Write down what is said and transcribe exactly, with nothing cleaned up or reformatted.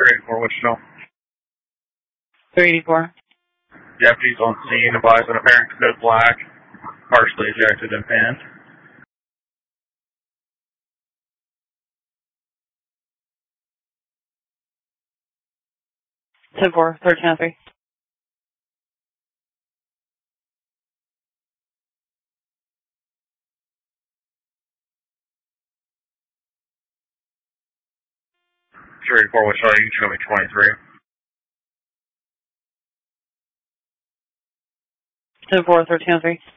three eighty-four, Wichita. three eighty-four. Deputies on scene advised an apparent code black, partially ejected and pinned. ten four, thirteen oh three. three eighty-four, Wichita, you can show me twenty-three. ten four, thirteen oh three.